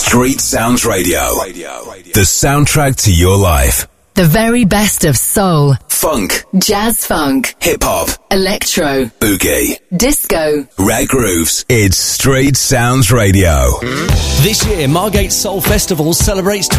Street Sounds Radio. The soundtrack to your life. The very best of soul, Funk, jazz funk, hip-hop, electro, boogie, disco, rare grooves. It's Street Sounds Radio. This year, Margate Soul Festival celebrates